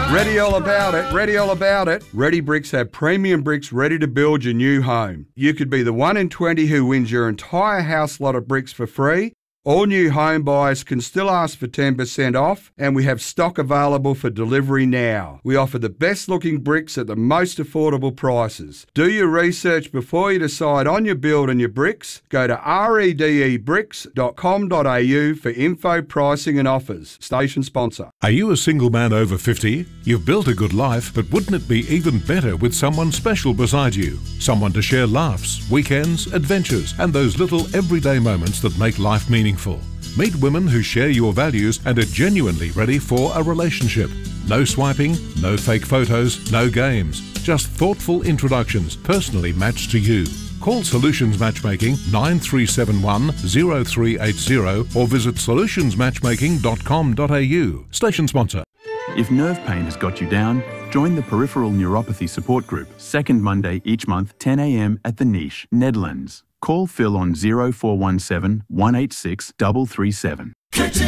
Ready all about it, ready all about it. Ready Bricks have premium bricks ready to build your new home. You could be the 1 in 20 who wins your entire house lot of bricks for free. All new home buyers can still ask for 10% off, and we have stock available for delivery now. We offer the best looking bricks at the most affordable prices. Do your research before you decide on your build and your bricks. Go to redebricks.com.au for info, pricing and offers. Station sponsor. Are you a single man over 50? You've built a good life, but wouldn't it be even better with someone special beside you? Someone to share laughs, weekends, adventures, and those little everyday moments that make life meaningful. Meet women who share your values and are genuinely ready for a relationship. No swiping, no fake photos, no games. Just thoughtful introductions personally matched to you. Call Solutions Matchmaking 9371 0380 or visit solutionsmatchmaking.com.au. Station sponsor. If nerve pain has got you down, join the Peripheral Neuropathy Support Group, second Monday each month, 10 a.m. at The Niche, Netherlands. Call Phil on 0417 186 337.